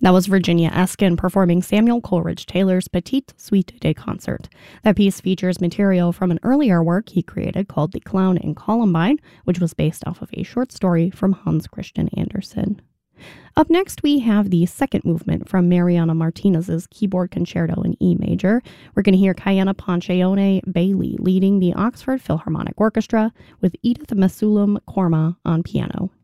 That was Virginia Eskin performing Samuel Coleridge Taylor's Petite Suite de Concert. That piece features material from an earlier work he created called The Clown in Columbine, which was based off of a short story from Hans Christian Andersen. Up next, we have the second movement from Mariana Martinez's Keyboard Concerto in E major. We're going to hear Kayana Poncheone Bailey leading the Oxford Philharmonic Orchestra with Edith Mesulum Korma on piano.